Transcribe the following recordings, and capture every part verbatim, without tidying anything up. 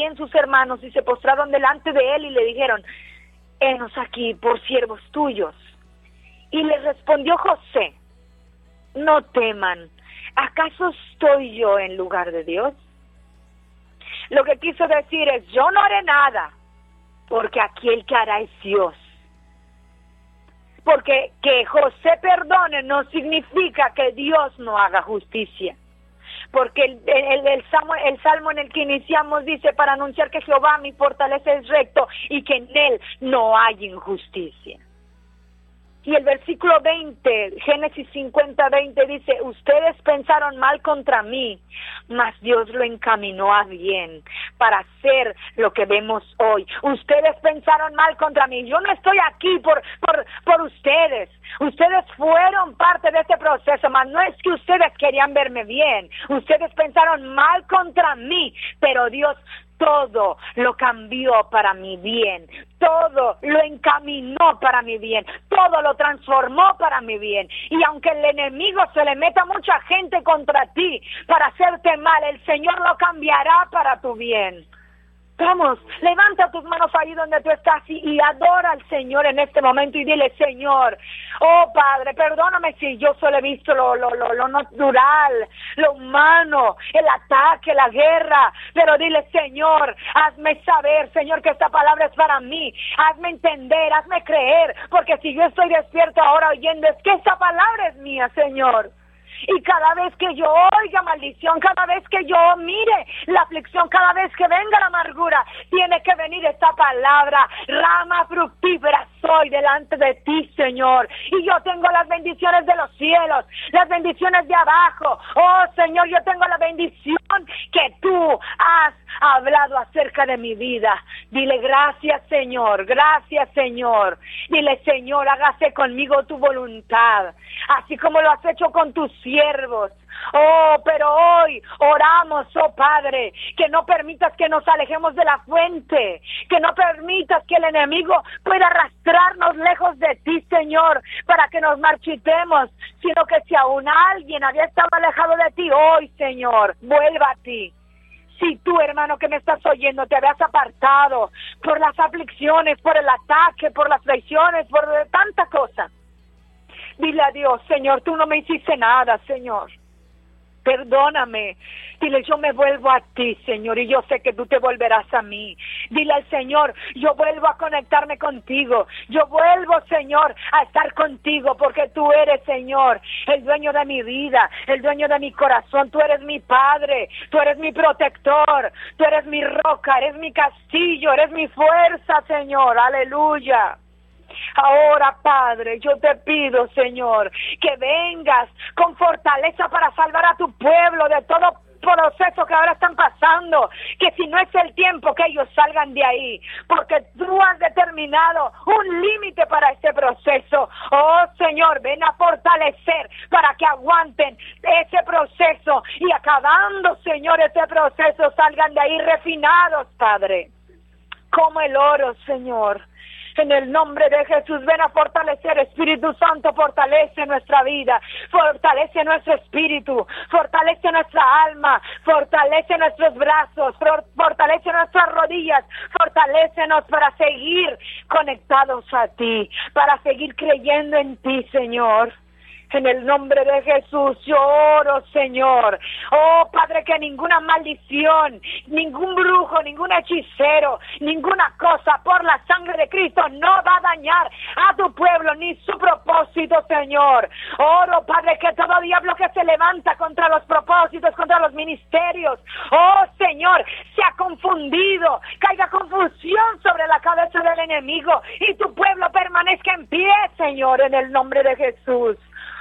quién sus hermanos y se postraron delante de él y le dijeron: henos aquí por siervos tuyos. Y le respondió José: no teman, ¿acaso estoy yo en lugar de Dios? Lo que quiso decir es: yo no haré nada, porque aquí el que hará es Dios. Porque que José perdone no significa que Dios no haga justicia. Porque el, el, el, salmo, el salmo en el que iniciamos dice: para anunciar que Jehová mi fortaleza es recto y que en él no hay injusticia. Y el versículo veinte, Génesis cincuenta, veinte dice: ustedes pensaron mal contra mí, mas Dios lo encaminó a bien para hacer lo que vemos hoy. Ustedes pensaron mal contra mí. Yo no estoy aquí por, por, por ustedes. Ustedes fueron parte de este proceso, mas no es que ustedes querían verme bien. Ustedes pensaron mal contra mí, pero Dios todo lo cambió para mi bien, todo lo encaminó para mi bien, todo lo transformó para mi bien. Y aunque el enemigo se le meta mucha gente contra ti para hacerte mal, el Señor lo cambiará para tu bien. Vamos, levanta tus manos ahí donde tú estás y, y adora al Señor en este momento y dile: Señor, oh Padre, perdóname si yo solo he visto lo, lo, lo, lo natural, lo humano, el ataque, la guerra, pero dile: Señor, hazme saber, Señor, que esta palabra es para mí, hazme entender, hazme creer, porque si yo estoy despierto ahora oyendo, es que esta palabra es mía, Señor. Y cada vez que yo oiga maldición, cada vez que yo mire la aflicción, cada vez que venga la amargura, tiene que venir esta palabra: rama fructífera soy delante de ti, Señor. Y yo tengo las bendiciones de los cielos, las bendiciones de abajo. Oh, Señor, yo tengo la bendición que tú has hablado acerca de mi vida. Dile: gracias, Señor, gracias, Señor. Dile: Señor, hágase conmigo tu voluntad, así como lo has hecho con tus siervos. Oh, pero hoy oramos, oh Padre, que no permitas que nos alejemos de la fuente, que no permitas que el enemigo pueda arrastrarnos lejos de ti, Señor, para que nos marchitemos, sino que si aún alguien había estado alejado de ti, hoy, Señor, vuelva a ti. Si tú, hermano, que me estás oyendo, te habías apartado por las aflicciones, por el ataque, por las traiciones, por tanta cosa, dile a Dios: Señor, tú no me hiciste nada, Señor. Perdóname. Dile: yo me vuelvo a ti, Señor, y yo sé que tú te volverás a mí. Dile al Señor: yo vuelvo a conectarme contigo. Yo vuelvo, Señor, a estar contigo, porque tú eres, Señor, el dueño de mi vida, el dueño de mi corazón. Tú eres mi Padre, tú eres mi protector, tú eres mi roca, eres mi castillo, eres mi fuerza, Señor. Aleluya. Ahora, Padre, yo te pido, Señor, que vengas con fortaleza para salvar a tu pueblo de todo proceso que ahora están pasando, que si no es el tiempo, que ellos salgan de ahí, porque tú has determinado un límite para este proceso. Oh, Señor, ven a fortalecer para que aguanten ese proceso y acabando, Señor, ese proceso, salgan de ahí refinados, Padre, como el oro, Señor. En el nombre de Jesús, ven a fortalecer, Espíritu Santo, fortalece nuestra vida, fortalece nuestro espíritu, fortalece nuestra alma, fortalece nuestros brazos, fortalece nuestras rodillas, fortalécenos para seguir conectados a ti, para seguir creyendo en ti, Señor. En el nombre de Jesús, yo oro, Señor. Oh, Padre, que ninguna maldición, ningún brujo, ningún hechicero, ninguna cosa por la sangre de Cristo no va a dañar a tu pueblo ni su propósito, Señor. Oro, Padre, que todo diablo que se levanta contra los propósitos, contra los ministerios, oh, Señor, sea confundido, caiga confusión sobre la cabeza del enemigo y tu pueblo permanezca en pie, Señor, en el nombre de Jesús.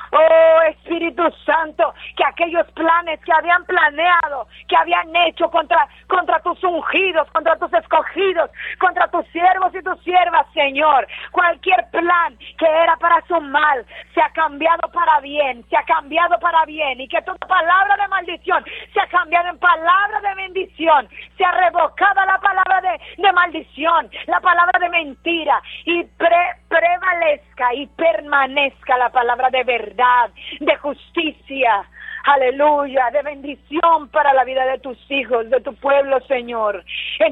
Oh, Espíritu Santo, que aquellos planes que habían planeado, que habían hecho contra, contra tus ungidos, contra tus escogidos, contra tus siervos y tus siervas, Señor, cualquier plan que era para su mal, se ha cambiado para bien, se ha cambiado para bien, y que toda palabra de maldición se ha cambiado en palabra de bendición, se ha revocado la palabra de, de maldición, la palabra de mentira, y pre, prevalezca y permanezca la palabra de verdad, de justicia, aleluya, de bendición para la vida de tus hijos, de tu pueblo, Señor. En